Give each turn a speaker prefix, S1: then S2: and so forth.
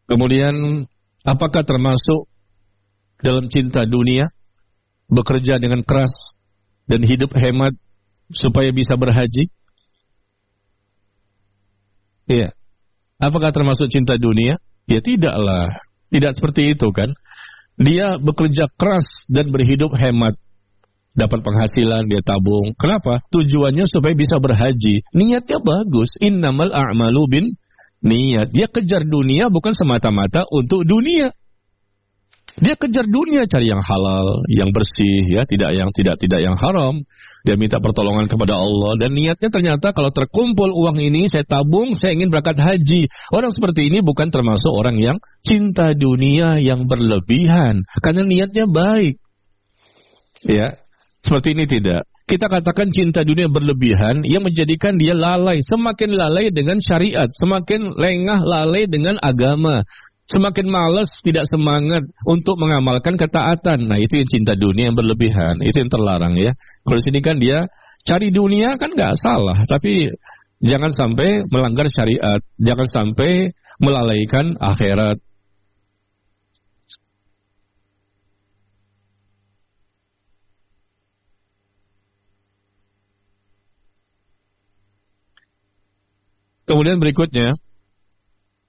S1: Kemudian, apakah termasuk dalam cinta dunia, bekerja dengan keras dan hidup hemat supaya bisa berhaji? Iya. Apakah termasuk cinta dunia? Ya tidaklah. Tidak seperti itu kan. Dia bekerja keras dan berhidup hemat. Dapat penghasilan, dia tabung. Kenapa? Tujuannya supaya bisa berhaji. Niatnya bagus. Innamal a'malu bin niat. Dia kejar dunia bukan semata-mata untuk dunia. Dia kejar dunia, cari yang halal, yang bersih, ya, tidak yang haram. Dia minta pertolongan kepada Allah dan niatnya ternyata kalau terkumpul uang ini saya tabung, saya ingin berangkat haji. Orang seperti ini bukan termasuk orang yang cinta dunia yang berlebihan karena niatnya baik. Ya, seperti ini tidak. Kita katakan cinta dunia berlebihan yang menjadikan dia lalai, semakin lalai dengan syariat, semakin lengah lalai dengan agama. Semakin malas, tidak semangat untuk mengamalkan ketaatan. Nah, itu yang cinta dunia yang berlebihan. Itu yang terlarang ya. Kalau di sini kan dia cari dunia kan nggak salah. Tapi jangan sampai melanggar syariat. Jangan sampai melalaikan akhirat. Kemudian berikutnya,